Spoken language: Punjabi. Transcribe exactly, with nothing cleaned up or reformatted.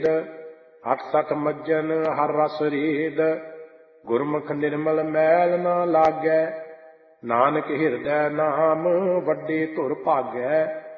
ਅਠ ਸਠ ਮੱਜਨ ਹਰ ਰਸ ਰੀਦ। ਗੁਰਮੁਖ ਨਿਰਮਲ ਮੈਲ ਨਾ ਲਾਗੈ, ਨਾਨਕ ਹਿਰਦੈ ਨਾਮ ਵੱਡੀ ਧੁਰ ਭਾਗੈ।